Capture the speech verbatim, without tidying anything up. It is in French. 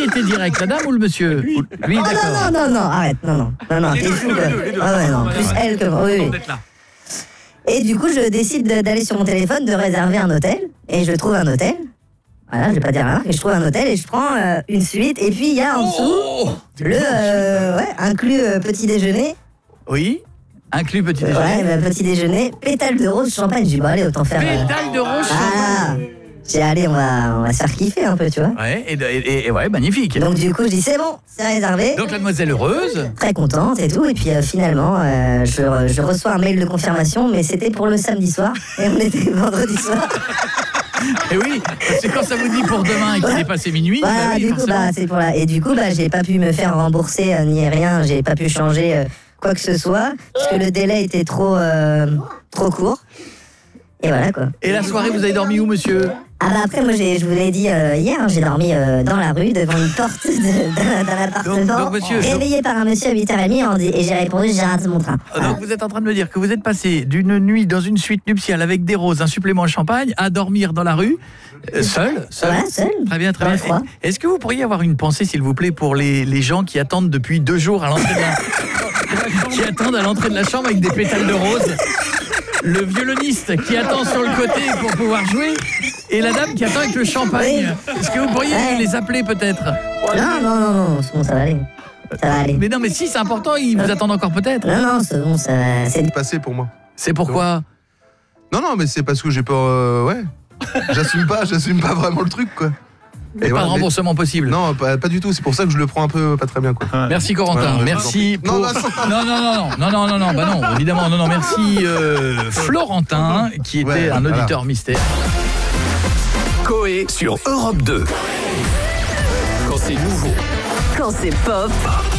était direct, la dame ou le monsieur? Lui, lui oh, d'accord. non, non, non, non, arrête, non, non, non, non, t'es fou. Ah ouais, non, plus elle que moi, oui, oui. Et du coup, je décide d'aller sur mon téléphone, de réserver un hôtel, et je trouve un hôtel. Voilà, je vais pas dire rien, et je trouve un hôtel et je prends euh, une suite, et puis il y a en dessous Oh le, euh, ouais, inclus euh, petit déjeuner. Oui, inclus petit déjeuner. Ouais, bah, petit déjeuner, pétale de rose, champagne. J'ai dit, bon, allez, autant faire. euh, Pétale de rose, Ah, j'ai allé, on va, on va se faire kiffer un peu, tu vois. Ouais, et, et, et ouais, magnifique. Donc du coup, je dis, c'est bon, c'est réservé. Donc la demoiselle heureuse. Très contente et tout, et puis euh, finalement, euh, je, je reçois un mail de confirmation, mais c'était pour le samedi soir, et on était vendredi soir. Et oui, c'est quand ça vous dit pour demain et qu'il Voilà. est passé minuit. Voilà, bah oui, du coup, forcément. bah, c'est pour la... Et du coup, bah, j'ai pas pu me faire rembourser euh, ni rien, j'ai pas pu changer euh, quoi que ce soit, parce que le délai était trop, euh, trop court. Et voilà quoi. Et la soirée, vous avez dormi où, monsieur? Ah bah après, moi, j'ai, je vous l'ai dit euh, hier, hein, j'ai dormi euh, dans la rue, devant une porte de- d'un, d'un appartement, Donc- donc, monsieur, réveillé par un monsieur à huit heures trente, en di- et j'ai répondu, j'ai raté mon train. Voilà. Donc vous êtes en train de me dire que vous êtes passé d'une nuit dans une suite nuptiale avec des roses, un supplément de champagne, à dormir dans la rue, euh, seul, seul. Voilà, seul. Très bien, très Dans le bien. froid. Est-ce que vous pourriez avoir une pensée, s'il vous plaît, pour les, les gens qui attendent depuis deux jours à l'entrée de la... qui attendent à l'entrée de la chambre avec des pétales de rose, le violoniste qui attend sur le côté pour pouvoir jouer, et la dame qui attend avec le champagne. Est-ce que vous pourriez Ouais. les appeler peut-être? Non, non, non, non, c'est bon, ça va aller. Ça va aller. Mais non, mais si, c'est important, ils vous attendent encore peut-être. Non, non, c'est bon, ça va. C'est... Passé pour moi. C'est pourquoi? Non, non, mais c'est parce que j'ai peur. euh, ouais. J'assume pas, j'assume pas vraiment le truc, quoi. Mais Et pas voilà, de mais- remboursement possible. Non, pas, pas du tout. C'est pour ça que je le prends un peu pas très bien, quoi. Merci Corentin, Voilà, merci non, pour... non, Non, non, non, non, non, non, non, bah non, évidemment, non, non, merci euh, Florentin, qui était Ouais, un voilà. auditeur mystère. Coé sur Europe deux. Quand c'est nouveau. Quand c'est pop.